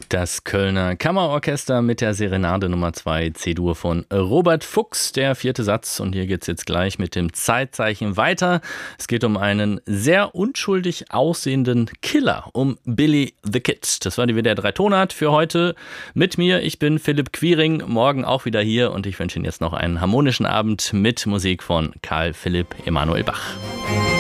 Das Kölner Kammerorchester mit der Serenade Nummer 2 C-Dur von Robert Fuchs, der 4. Satz. Und hier geht's jetzt gleich mit dem Zeitzeichen weiter. Es geht um einen sehr unschuldig aussehenden Killer, um Billy the Kid. Das war die WDR 3 Tonart für heute. Mit mir, ich bin Philipp Quiring, morgen auch wieder hier und ich wünsche Ihnen jetzt noch einen harmonischen Abend mit Musik von Karl Philipp Emanuel Bach.